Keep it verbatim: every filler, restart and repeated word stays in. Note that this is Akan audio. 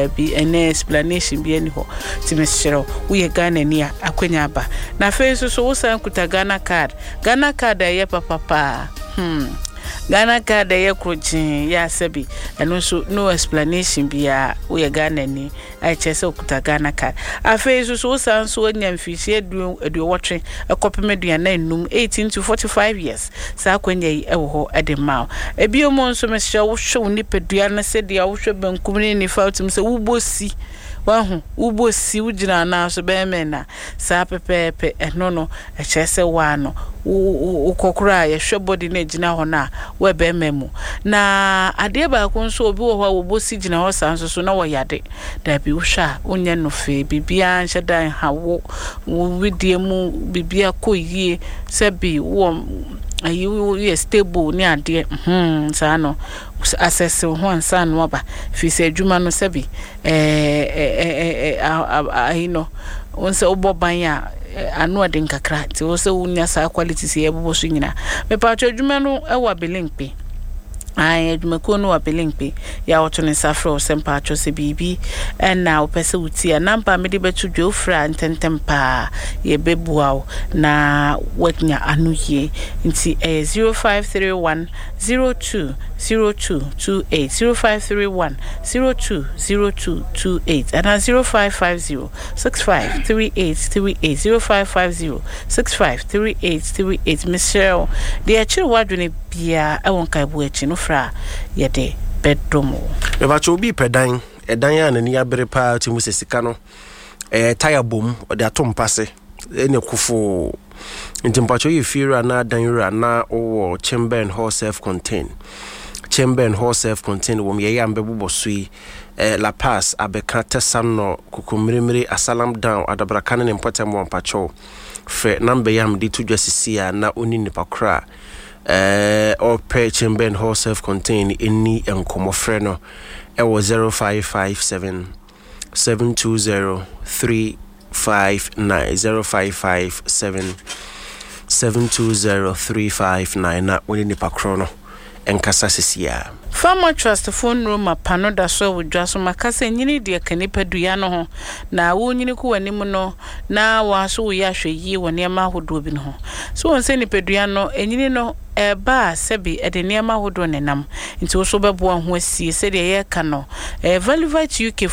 da bi ene explanation bi ani ho ti mesero wo ye Ghana ni akwanya ba na fe so so wo san kuta Ghana card Ghana card ye papa pa hmm Ghana card ye krochin ya sebi eno so no explanation bia wo ye Ghana ni ai chese okuta Ghana card afi so so san so anya mfisi edu edu wotwe ekopemedua na enum eighteen to forty-five years sa kwanya yi ewo ho edema ebi omo nso mesha wo hwe ni pedua na se dia wo hwe bankum ni ni fautum se wo bosi wahu ubo si ujina na so be me na sa pepepe eno no e chese wa no ukokura ye hwe body na gina ho na we be memu na ade ba ko nso obi wo ho wo si gina ho san so na wo yade da bi usha onye no fe bibia nche dan ha wo widie mu bibia ko yie se bi wo ayi ye stable ni ade hmm sa no access ho ansa no ba fi se adwuma no se bi eh eh eh you know onse oboban ya anu ade nkakra ti wo se unya sa quality se ebobo so nyina me pa adwuma no e wa belimpe ai adwuma no wa belimpe ya woto ne safro sempa acho se bibi na opese uti number me de betu dwofra ntentempa ye bebuaw na wetnya anu ye nti eh zero five three one zero two zero two two eight zero five three one zero two zero two two eight and zero five five zero six five three eight three eight zero five five zero six five three eight three eight Michelle de achire wadwene bia e won kai bo achi no fra ye de bedroom e ba cho bi pedan edan ya na ni abere pa ti mu sesika no eh tire bom o de atom pase ene kufo ntimpacho ye fira na dan yura na o chamber and hall self contained chamber and hall self contained wo ye yambe bobosui eh La Paz abeka tesano kukumrimiri asalam down adabra ne important mo mpacho fe number yam di tudwa sisia na oni nipa kra eh or pay chamber and hall self contained eni enkomo frɛ no e wo zero five five seven seven two zero three five nine zero five five seven seven two zero three five nine na oni nipa kro no enkasa sisia Farmer Trust phone room apano da so wudwa so makase nyini de kanipa dua no ho na wo nyini ku wanim no na wa so wo ya hwe yi woni ma hodo bi no ho so won se ni pedua no enyini no e ba sebi e de niam hodo nenam nti wo so bebo ho asie se de ye ka no e Valivite U K